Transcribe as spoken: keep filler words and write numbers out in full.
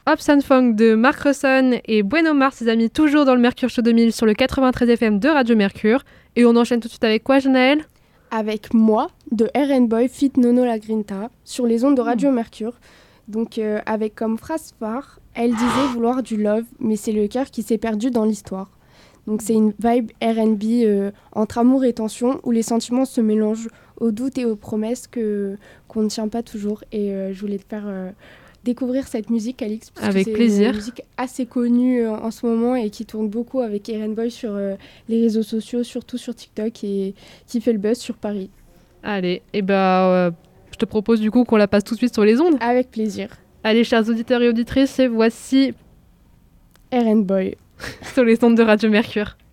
Hops and Funk de Mark Ronson et Bueno Mars, les amis, toujours dans le Mercure Show deux mille sur le quatre-vingt-treize F M de Radio Mercure. Et on enchaîne tout de suite avec quoi, Janaël ? Avec Moi de R and Boy feat. Nono Lagrinta sur les ondes de Radio Mercure. Donc euh, avec comme phrase phare, elle disait vouloir du love, mais c'est le cœur qui s'est perdu dans l'histoire. Donc c'est une vibe R and B euh, entre amour et tension où les sentiments se mélangent aux doutes et aux promesses que, qu'on ne tient pas toujours. Et euh, je voulais te faire euh, découvrir cette musique, Alix, parce avec que c'est plaisir. une musique assez connue euh, en ce moment et qui tourne beaucoup avec R and Boy sur euh, les réseaux sociaux, surtout sur TikTok, et qui fait le buzz sur Paris. Allez, et bah, euh, je te propose du coup qu'on la passe tout de suite sur les ondes. Avec plaisir. Allez, chers auditeurs et auditrices, et voici R and Boy sur les ondes de Radio Mercure.